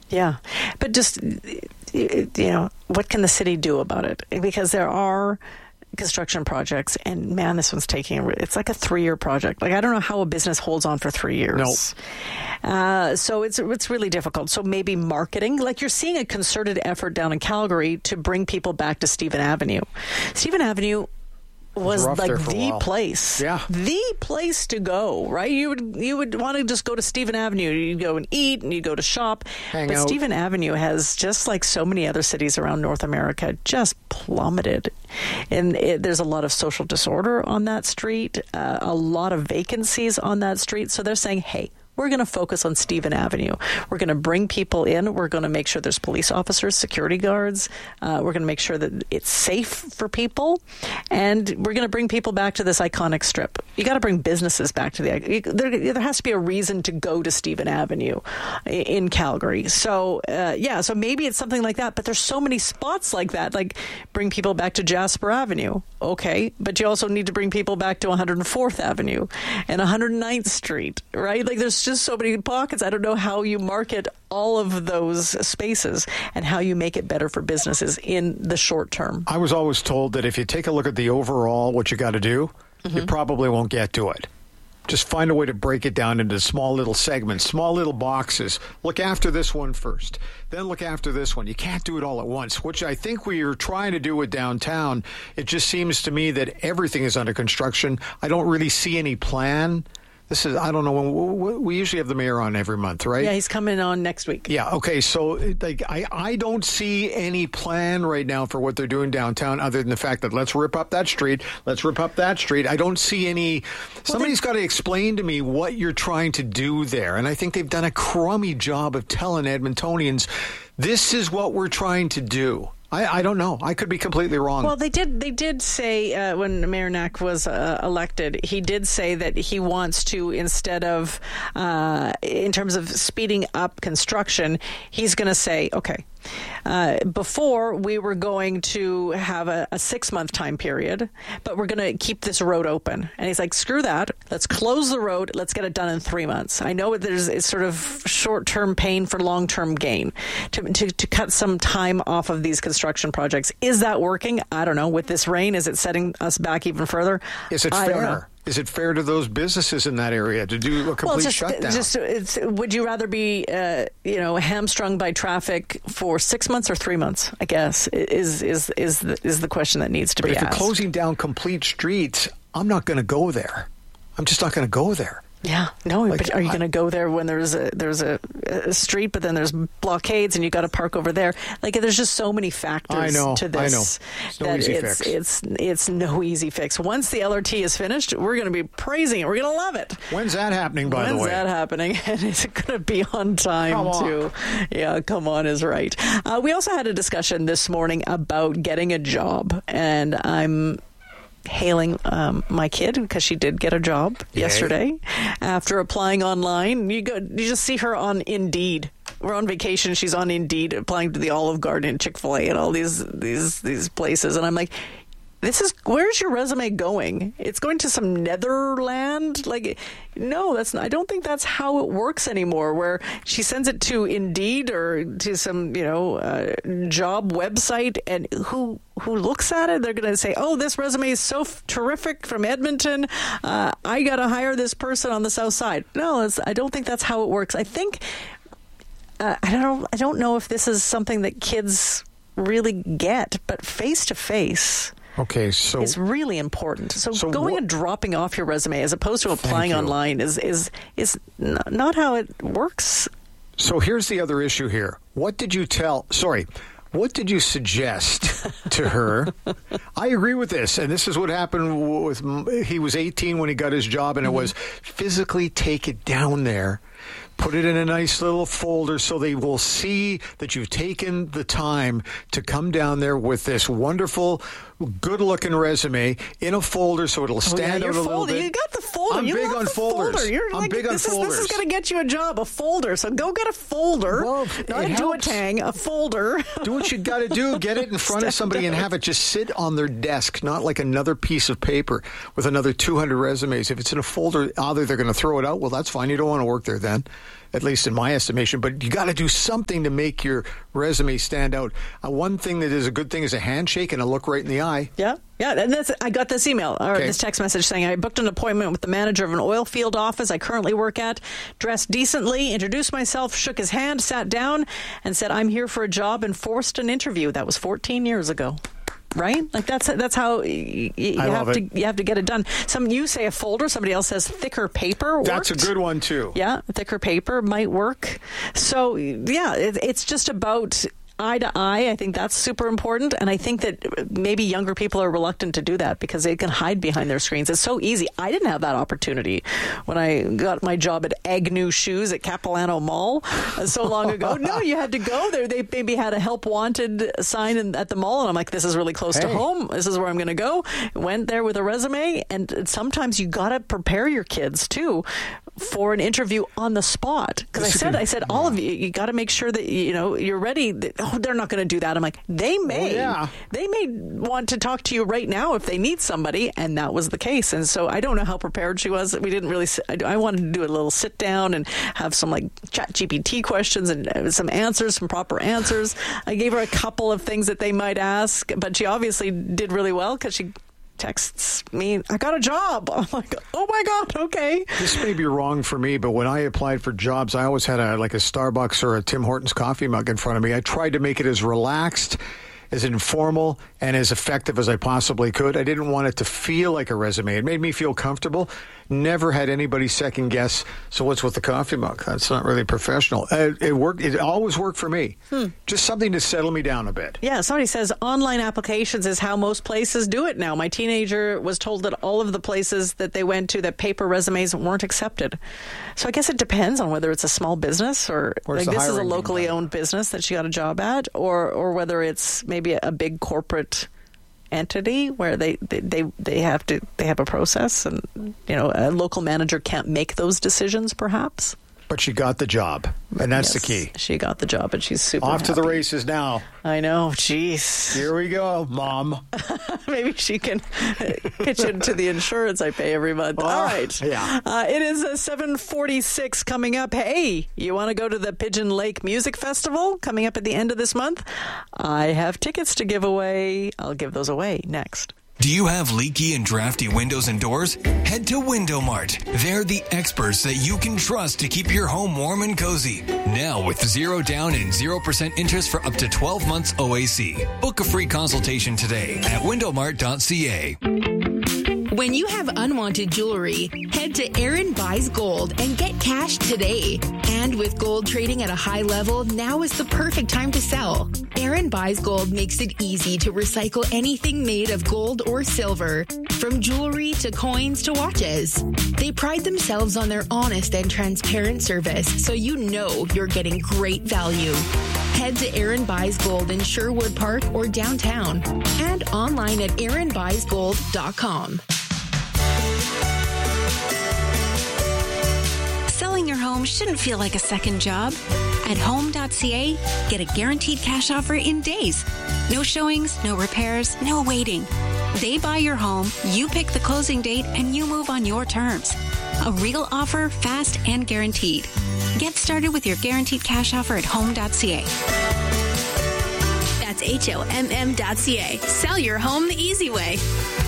Yeah. But just, what can the city do about it? Because there are construction projects, and man, this one's it's like a 3-year project. Like, I don't know how a business holds on for 3 years. Nope. So it's really difficult. So maybe marketing, like you're seeing a concerted effort down in Calgary to bring people back to Stephen Avenue. Stephen Avenue was like the place, the place to go, right? You would want to just go to Stephen Avenue. You'd go and eat, and you'd go to shop. Hang out. Stephen Avenue has, just like so many other cities around North America, just plummeted. And there's a lot of social disorder on that street, a lot of vacancies on that street. So they're saying, hey, we're going to focus on Stephen Avenue. We're going to bring people in. We're going to make sure there's police officers, security guards. We're going to make sure that it's safe for people. And we're going to bring people back to this iconic strip. You got to bring businesses back to there has to be a reason to go to Stephen Avenue in Calgary. So, so maybe it's something like that. But there's so many spots like that, like bring people back to Jasper Avenue. Okay. But you also need to bring people back to 104th Avenue and 109th Street, right? Like, there's just so many pockets. I don't know how you market all of those spaces and how you make it better for businesses in the short term. I was always told that if you take a look at the overall, what you got to do, you probably won't get to it. Just find a way to break it down into small little segments, small little boxes. Look after this one first, then look after this one. You can't do it all at once, which I think we are trying to do with downtown. It just seems to me that everything is under construction. I don't really see any plan. I don't know, when we usually have the mayor on every month, right? Yeah, he's coming on next week. Yeah, okay, so I don't see any plan right now for what they're doing downtown other than the fact that let's rip up that street, I don't see any... Somebody's got to explain to me what you're trying to do there, and I think they've done a crummy job of telling Edmontonians, this is what we're trying to do. I don't know. I could be completely wrong. Well, they did say when Mayor Knack was elected, he did say that he wants to, instead of, in terms of speeding up construction, he's going to say, okay, before we were going to have a 6-month time period, but we're going to keep this road open. And he's like, screw that. Let's close the road. Let's get it done in 3 months. I know it's sort of short-term pain for long-term gain to cut some time off of these construction projects. Is that working? I don't know. With this rain, is it setting us back even further? Is it fair? Is it fair to those businesses in that area to do a complete shutdown? Would you rather be, hamstrung by traffic for 6 months or 3 months? I guess is the question that needs to be asked. But if you're closing down complete streets, I'm not going to go there. I'm just not going to go there. Yeah, no. But are you going to go there when there's a street, but then there's blockades and you got to park over there? Like, there's just so many factors to this. I know. It's no easy fix. It's no easy fix. Once the LRT is finished, we're going to be praising it. We're going to love it. When's that happening? By the way, when's that happening? And it's going to be on time too. Yeah, come on is right. We also had a discussion this morning about getting a job, and I'm hailing my kid because she did get a job yesterday after applying online. You just see her on Indeed. We're on vacation. She's on Indeed applying to the Olive Garden, Chick-fil-A, and all these places. And I'm like, where's your resume going? It's going to some Netherland? Like, no, that's not. I don't think that's how it works anymore, where she sends it to Indeed or to some, job website, and who looks at it, they're going to say, oh, this resume is so terrific from Edmonton. I got to hire this person on the South Side. No, I don't think that's how it works. I think, I don't know if this is something that kids really get, but face-to-face... Okay, so it's really important. So going and dropping off your resume as opposed to applying online is not how it works. So here's the other issue here. What did you suggest to her? I agree with this, and this is what happened with he was 18 when he got his job, and it was physically take it down there. Put it in a nice little folder so they will see that you've taken the time to come down there with this wonderful good-looking resume in a folder so it'll stand out a little bit. You got the folder. I'm big on folders. I'm big on folders. This is going to get you a job, a folder. So go get a folder. Well, not a do-a-tang, a folder. Do what you got to do. Get it in front of somebody and have it just sit on their desk, not like another piece of paper with another 200 resumes. If it's in a folder, either they're going to throw it out. Well, that's fine. You don't want to work there then, at least in my estimation. But you got to do something to make your resume stand out. One thing that is a good thing is a handshake and a look right in the eye. Yeah. And I got this email or this text message saying, I booked an appointment with the manager of an oil field office I currently work at, dressed decently, introduced myself, shook his hand, sat down, and said, I'm here for a job, and forced an interview. That was 14 years ago. Right? Like that's how you have to get it done. You say a folder, somebody else says thicker paper. That's a good one too. Yeah, thicker paper might work. So yeah, it's just about eye to eye. I think that's super important. And I think that maybe younger people are reluctant to do that because they can hide behind their screens. It's so easy. I didn't have that opportunity when I got my job at Agnew Shoes at Capilano Mall so long ago. No, you had to go there. They maybe had a help wanted sign at the mall. And I'm like, this is really close to home. This is where I'm going to go. Went there with a resume. And sometimes you got to prepare your kids too for an interview on the spot. Because I said, all of you got to make sure that, you're ready. They're not going to do that. I'm like, they may want to talk to you right now if they need somebody. And that was the case. And so I don't know how prepared she was. We didn't really, I wanted to do a little sit down and have some like ChatGPT questions and some answers, some proper answers. I gave her a couple of things that they might ask, but she obviously did really well because she texts me, I got a job. I'm like, oh my God, okay. This may be wrong for me, but when I applied for jobs, I always had a Starbucks or a Tim Hortons coffee mug in front of me. I tried to make it as relaxed, as informal, and as effective as I possibly could. I didn't want it to feel like a resume. It made me feel comfortable. Never had anybody second guess, so what's with the coffee mug? That's not really professional. It worked. It always worked for me. Just something to settle me down a bit. Yeah, somebody says online applications is how most places do it now. My teenager was told that all of the places that they went to that paper resumes weren't accepted. So I guess it depends on whether it's a small business or like this is a locally owned business that she got a job at, or whether it's maybe a big corporate entity where they have a process, and a local manager can't make those decisions perhaps. But she got the job, and that's the key. She got the job, and she's super off happy. To the races now. I know. Jeez. Here we go, Mom. Maybe she can pitch into the insurance I pay every month. All right. Yeah. It is 7:46 coming up. Hey, you want to go to the Pigeon Lake Music Festival coming up at the end of this month? I have tickets to give away. I'll give those away next. Do you have leaky and drafty windows and doors? Head to Window Mart. They're the experts that you can trust to keep your home warm and cozy. Now with 0 down and 0% interest for up to 12 months OAC. Book a free consultation today at windowmart.ca. When you have unwanted jewelry, head to Aaron Buys Gold and get cash today. And with gold trading at a high level, now is the perfect time to sell. Aaron Buys Gold makes it easy to recycle anything made of gold or silver, from jewelry to coins to watches. They pride themselves on their honest and transparent service, so you know you're getting great value. Head to Aaron Buys Gold in Sherwood Park or downtown, and online at aaronbuysgold.com. Selling your home shouldn't feel like a second job. At home.ca, get a guaranteed cash offer in days. No showings, no repairs, no waiting. They buy your home, you pick the closing date, and you move on your terms. A real offer, fast and guaranteed. Get started with your guaranteed cash offer at home.ca. That's HOMM.ca. Sell your home the easy way.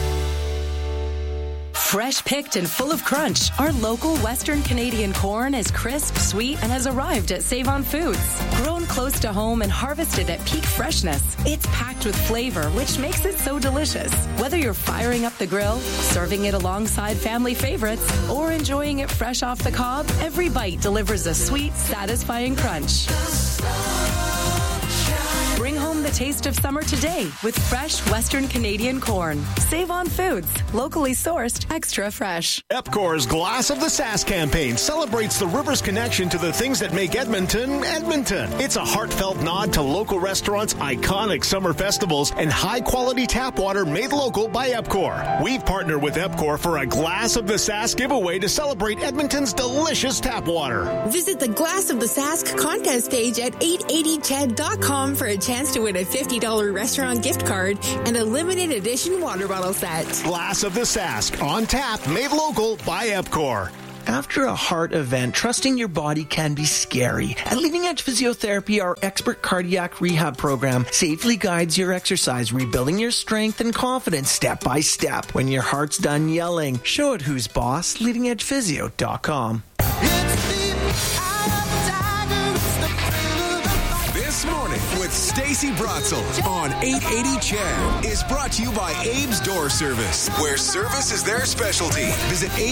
Fresh picked and full of crunch, our local Western Canadian corn is crisp, sweet, and has arrived at Save-On Foods. Grown close to home and harvested at peak freshness, it's packed with flavor, which makes it so delicious. Whether you're firing up the grill, serving it alongside family favorites, or enjoying it fresh off the cob, every bite delivers a sweet, satisfying crunch. Bring home the the taste of summer today with fresh Western Canadian corn. Save on foods. Locally sourced, extra fresh. Epcor's Glass of the Sask campaign celebrates the river's connection to the things that make Edmonton, Edmonton. It's a heartfelt nod to local restaurants, iconic summer festivals, and high-quality tap water made local by Epcor. We've partnered with Epcor for a Glass of the Sask giveaway to celebrate Edmonton's delicious tap water. Visit the Glass of the Sask contest page at 880ched.com for a chance to win a $50 restaurant gift card and a limited edition water bottle set. Glass of the Sask, on tap, made local by Epcor. After a heart event, trusting your body can be scary. At Leading Edge Physiotherapy, our expert cardiac rehab program safely guides your exercise, rebuilding your strength and confidence step by step. When your heart's done yelling, show it who's boss. LeadingEdgePhysio.com. This Morning with Stacey Bratzel on 880 CHED is brought to you by Abe's Door Service, where service is their specialty. Visit